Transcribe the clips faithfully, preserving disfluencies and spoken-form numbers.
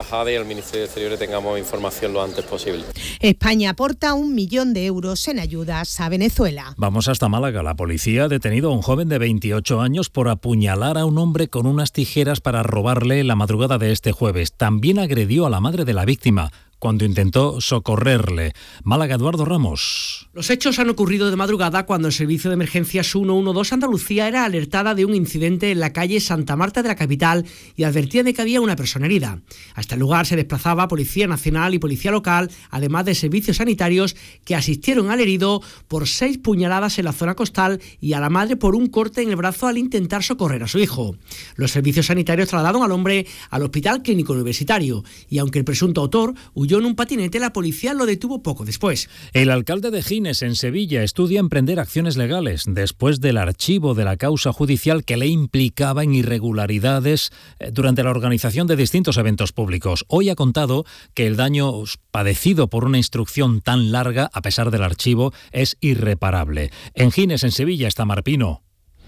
embajada y al Ministerio de Exteriores tengamos información lo antes posible. España aporta un millón de euros en ayudas a Venezuela. Vamos hasta Málaga. La policía ha detenido a un joven de veintiocho años por apuñalar a un hombre con unas tijeras para robarle la madrugada de este jueves. También agredió a la madre de la víctima cuando intentó socorrerle. Málaga, Eduardo Ramos. Los hechos han ocurrido de madrugada cuando el servicio de emergencias ciento doce Andalucía era alertada de un incidente en la calle Santa Marta de la capital y advertía de que había una persona herida. Hasta el lugar se desplazaba Policía Nacional y Policía Local, además de servicios sanitarios que asistieron al herido por seis puñaladas en la zona costal y a la madre por un corte en el brazo al intentar socorrer a su hijo. Los servicios sanitarios trasladaron al hombre al Hospital Clínico Universitario y aunque el presunto autor huyó en un patinete, la policía lo detuvo poco después. El alcalde de Gines, en Sevilla, estudia emprender acciones legales después del archivo de la causa judicial que le implicaba en irregularidades durante la organización de distintos eventos públicos. Hoy ha contado que el daño padecido por una instrucción tan larga, a pesar del archivo, es irreparable. En Gines, en Sevilla, está Marpino.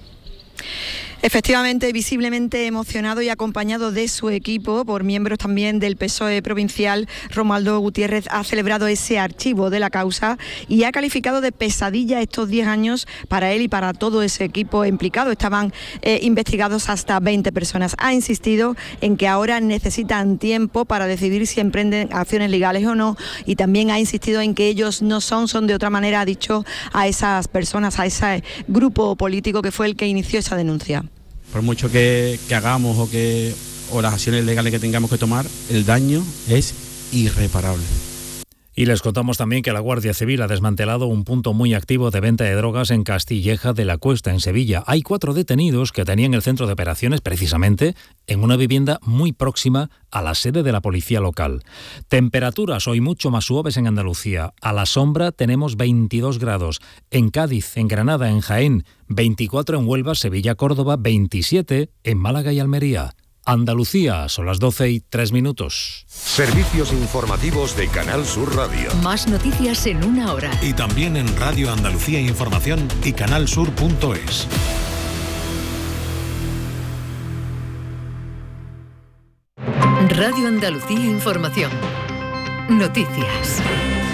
Efectivamente, visiblemente emocionado y acompañado de su equipo por miembros también del P S O E provincial, Romualdo Gutiérrez ha celebrado ese archivo de la causa y ha calificado de pesadilla estos diez años para él y para todo ese equipo implicado. Estaban eh, investigados hasta veinte personas. Ha insistido en que ahora necesitan tiempo para decidir si emprenden acciones legales o no, y también ha insistido en que ellos no son, son de otra manera, ha dicho a esas personas, a ese grupo político que fue el que inició esa denuncia. Por mucho que, que hagamos o, que, o las acciones legales que tengamos que tomar, el daño es irreparable. Y les contamos también que la Guardia Civil ha desmantelado un punto muy activo de venta de drogas en Castilleja de la Cuesta, en Sevilla. Hay cuatro detenidos que tenían el centro de operaciones precisamente en una vivienda muy próxima a la sede de la policía local. Temperaturas hoy mucho más suaves en Andalucía. A la sombra tenemos veintidós grados. En Cádiz, en Granada, en Jaén, veinticuatro en Huelva, Sevilla, Córdoba, veintisiete en Málaga y Almería. Andalucía, son las doce y tres minutos. Servicios informativos de Canal Sur Radio. Más noticias en una hora. Y también en Radio Andalucía Información y canalsur punto es. Radio Andalucía Información. Noticias.